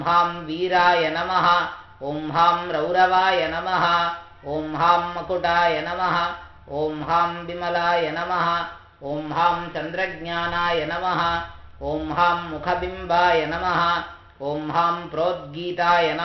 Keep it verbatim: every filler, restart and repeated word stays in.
हां वीराय नमः ॐ हां रौरवाय नमः ॐ हां मकुटाय नमः ॐ हां विमलाय नमः ॐ हां चन्द्रज्ञानाय नमः ॐ हां मुखबिम्बाय नमः ॐ हां प्रोद्गीताय नमः।